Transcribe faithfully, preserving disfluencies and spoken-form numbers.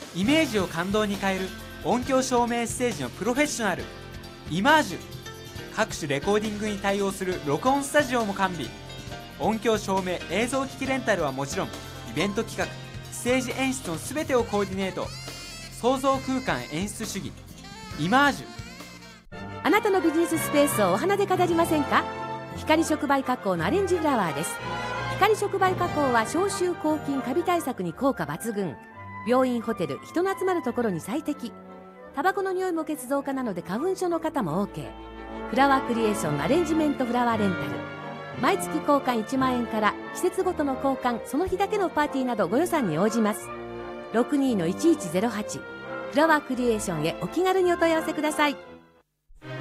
イメージを感動に変える音響照明ステージのプロフェッショナルイマージュ。各種レコーディングに対応する録音スタジオも完備。音響照明映像機器レンタルはもちろん、イベント企画ステージ演出の全てをコーディネート。創造空間演出主義イマージュ。 あなたのビジネススペースをお花で飾りませんか？光触媒加工のアレンジフラワーです。光触媒加工は消臭抗菌カビ対策に効果抜群。病院ホテル人の集まるところに最適。タバコの匂いも欠増化なので花粉症の方も OK。 フラワークリエーションのアレンジメントフラワーレンタル、毎月交換いちまんえんから季節ごとの交換、その日だけのパーティーなどご予算に応じます。 ろくにーのいちいちゼロはち フラワークリエーションへお気軽にお問い合わせください。